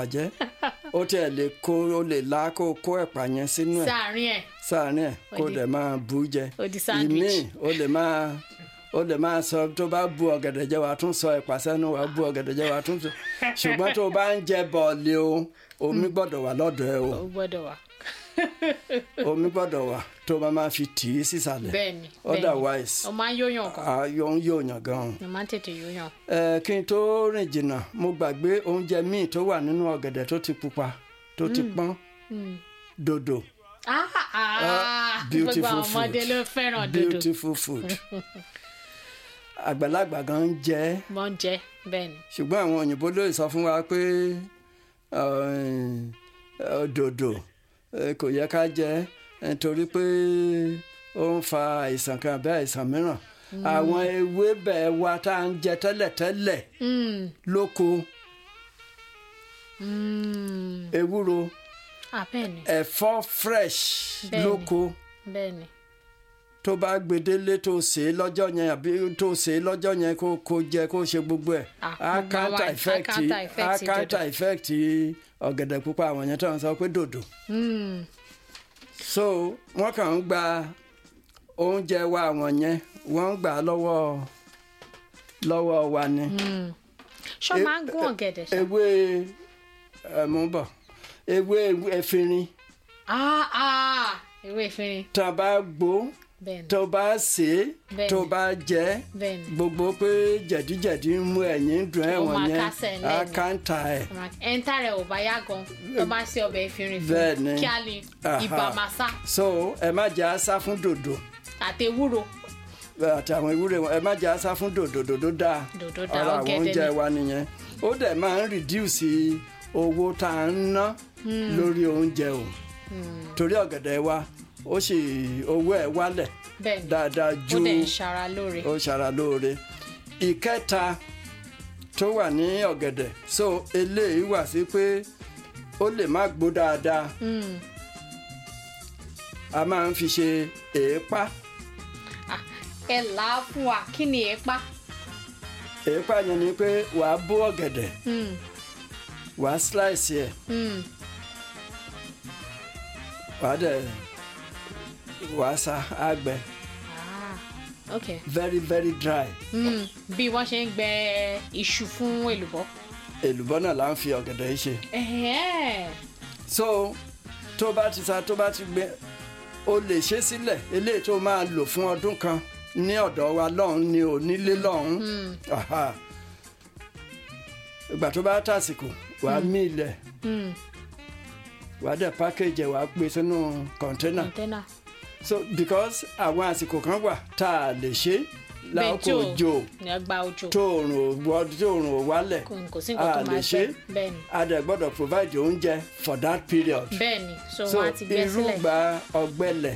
bàjẹ́ ó tiẹ̀ lè kó ó lè la kó kó ẹ̀pà yẹn sínú ẹ̀ sáàrin ẹ̀ kó dẹ̀ máa bù jẹ ìmíì ó lè máa sọ tó bá bu ọ̀gẹ̀dẹ̀ jẹ wàá tún sọ ẹ̀pà sẹ́nu wàá bu ọ̀gẹ̀dẹ̀ jẹ wàá tún sọ ṣùgbọ́n tó bá ń jẹ bọ̀ọ̀lì o omi gbọ́dọ̀ wà lọ́dọ̀ ẹ o omi gbọ́dọ̀ wà tó bá máa fi tì í sísàlẹ̀ otherwise ó máa ń yóyàn gan yóyàn gan ó máa ń tètè yóyàn. kí n tó rìn jìnnà mo gbàgbé oúnjẹ míì tó wà nínú ọ̀gẹ̀dẹ̀ tó ti pupa tó ti pọ́n dòdò. Beautiful food. Beautiful food. Àgbàlagbà gan ń jẹ. Wọ́n ń jẹ bẹ́ẹ̀ ni. Ṣùgbọ́n àwọn òyìnbó ló sọ fún wa pé dòdò kò yẹ ká jẹ nítorí pé ó ń fa àìsàn kan àbí àìsàn mìíràn. Àwọn ewébẹ̀ wa tá à ń jẹ tẹ́lẹ̀tẹ́lẹ̀ lóko. Ewúro. Ẹ̀fọ́ fresh lóko. Bẹ́ẹ̀ni. Tó bá gbedele tó sè é lọ́jọ́ yẹn àbí tó sè é lọ́jọ́ yẹn kó jẹ kó ṣe gbogbo ẹ̀. A counter effect ọ̀gẹ̀dẹ̀ pupa àwọn yẹn tó ń sọ pé dòdò. So wọ́n kàn ń gba oúnjẹ wa àwọn yẹn wọ́n ń gbà lọ́wọ́ wa ni. Ṣọ́ máa ń gún ọ̀gẹ̀dẹ̀ ṣá. Ewé mú bọ̀. Ewé efinrin. Ewé efinrin. Tá a bá gbó tó bá sè é tó bá jẹ gbogbo pé jẹ̀díjẹ̀dí ń mú ẹ̀yìn dùn ẹ̀wọ̀n yẹn á káńtà ẹ̀. ẹ̀ńtà rẹ̀ ò bá yá gan tó bá ṣe ọbẹ̀ efinrin fún kí á lè ibà máa sá. So ẹ má jẹ́ àṣà fún dòdò. àti ewúro. àtàwọn ewúro ẹ má jẹ́ àṣà fún dòdò dáa ọ̀rọ̀ àwọn oúnjẹ wa nìyẹn ó dẹ̀ máa ń reduce owó tá à ń ná lórí oúnjẹ o torí ọ̀gẹ̀dẹ̀ wa ó sì owó ẹ̀ wálẹ̀ dáadáa ju ó dẹ̀ ń ṣara lóore. ó ṣara lóore. Ìkẹta tó wà ní ọ̀gẹ̀dẹ̀ so eléyìí wà sí pé ó lè má gbó dáadáa a máa ń fi ṣe èépá. ẹ là á fún wa kí ni èépá. èépá yẹn ni pé wàá bó ọ̀gẹ̀dẹ̀ wàá slice ẹ̀ wàá sa àgbẹ̀ very very dry. bí wọ́n ṣe ń gbẹ iṣu fún èlùbọ́. èlùbọ́ náà là ń fi ọ̀gẹ̀dẹ̀ yìí ṣe. So tó bá ti gbẹ o lè ṣe sílẹ̀ eléyìí tó máa lò fún ọdún kan ní ọ̀dọ̀ wa lọ́hùn ní onílé lọ́hùn. Ìgbà tó bá tàsìkò wàá mí ilẹ̀ wàá dẹ̀ package wàá gbé sínú container. So because àwọn àsìkò kan wà tá a lè ṣe láàkó òjò tóòrùn ò wálẹ̀ a lè ṣe a dẹ̀ gbọ́dọ̀ provide oúnjẹ for that period. So irúgbà ọ̀gbẹlẹ̀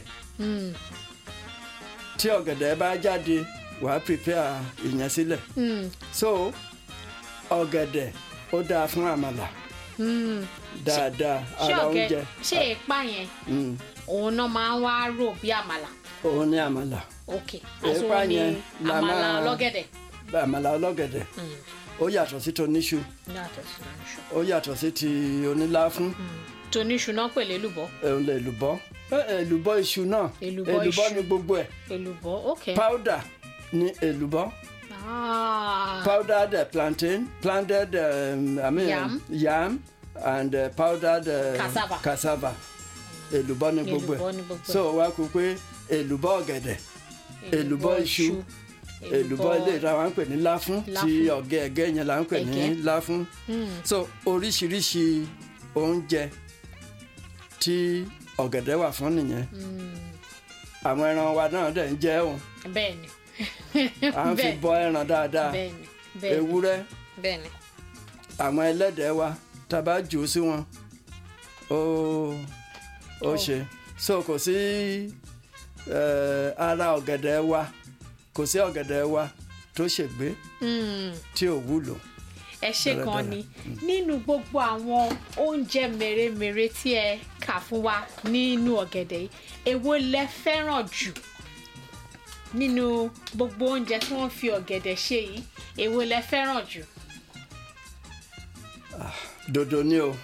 tí ọ̀gẹ̀dẹ̀ bá jáde wàá prepare ìyẹn sílẹ̀. So ọ̀gẹ̀dẹ̀ ó dáa fún àmàlà dáadáa ara oúnjẹ. ṣé èèpà yẹn òun náà máa ń wá rò bí àmàlà. òun ní àmàlà. èèpà yẹn àmàlà ọlọ́gẹ̀dẹ̀. àmàlà ọlọ́gẹ̀dẹ̀ ó yàtọ̀ sí toníṣu ó yàtọ̀ sí ti oníláfún. toníṣu náà pè lélùbọ́. èlùbọ́ èlùbọ́ iṣu náà èlùbọ́ ní gbogbo ẹ̀. èlùbọ́ powder ní èlùbọ́. Powdered plantain, planted yam and powdered cassava. Èlùbọ́ ní gbogbo ẹ̀. So wá kú pé èlùbọ́ ọ̀gẹ̀dẹ̀, èlùbọ́ iṣu, èlùbọ́ ilé ìta wa ń pè ní láfún tí ẹ̀gẹ́ yẹn là ń pè ní láfún. So oríṣiríṣi oúnjẹ tí ọ̀gẹ̀dẹ̀ wà fún nìyẹn. Àwọn ẹran wa náà dẹ̀ ń jẹ òun. Bẹ́ẹ̀ni. À ń fi bọ ẹran dáadáa. Ewúrẹ́. Àwọn ẹlẹ́dẹ̀ wa tá a bá jù ú sí wọn ó ṣe. So kò sí ara ọ̀gẹ̀dẹ̀ wa kò sí ọ̀gẹ̀dẹ̀ wa tó ṣègbé tí ò wúlò. Ẹ ṣé kan ni nínú gbogbo àwọn oúnjẹ mèremère tí ẹ kà fún wa nínú ọ̀gẹ̀dẹ̀ yìí èwo lẹ fẹ́ràn jù nínú gbogbo oúnjẹ tí wọ́n fi ọ̀gẹ̀dẹ̀ ṣe yìí èwo lẹ fẹ́ràn jù. Dòdò ni o.